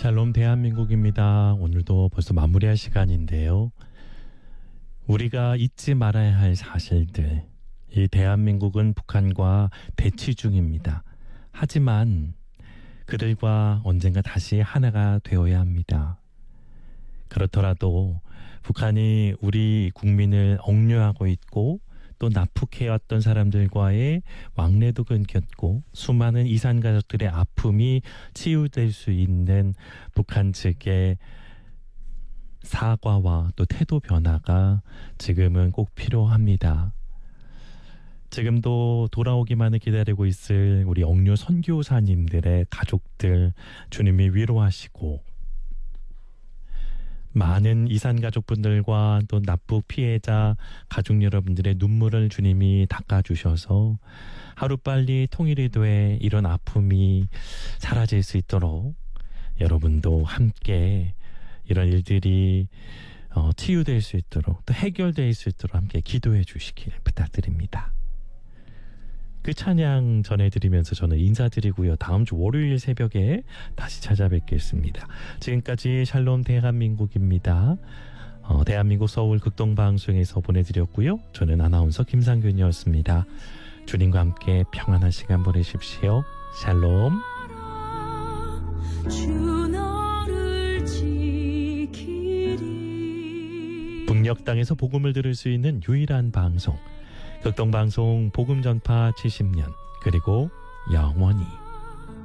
샬롬 대한민국입니다. 오늘도 벌써 마무리할 시간인데요. 우리가 잊지 말아야 할 사실들. 이 대한민국은 북한과 대치 중입니다. 하지만 그들과 언젠가 다시 하나가 되어야 합니다. 그렇더라도 북한이 우리 국민을 억류하고 있고 또 납북해왔던 사람들과의 왕래도 끊겼고 수많은 이산 가족들의 아픔이 치유될 수 있는 북한 측의 사과와 또 태도 변화가 지금은 꼭 필요합니다. 지금도 돌아오기만을 기다리고 있을 우리 억류 선교사님들의 가족들 주님이 위로하시고 많은 이산 가족분들과 또 납북 피해자 가족 여러분들의 눈물을 주님이 닦아주셔서 하루빨리 통일이 돼 이런 아픔이 사라질 수 있도록 여러분도 함께 이런 일들이 치유될 수 있도록 또 해결될 수 있도록 함께 기도해 주시길 부탁드립니다. 그 찬양 전해드리면서 저는 인사드리고요. 다음 주 월요일 새벽에 다시 찾아뵙겠습니다. 지금까지 샬롬 대한민국입니다. 대한민국 서울 극동방송에서 보내드렸고요. 저는 아나운서 김상균이었습니다. 주님과 함께 평안한 시간 보내십시오. 샬롬. 북녘 땅에서 복음을 들을 수 있는 유일한 방송 극동방송 복음전파 70년 그리고 영원히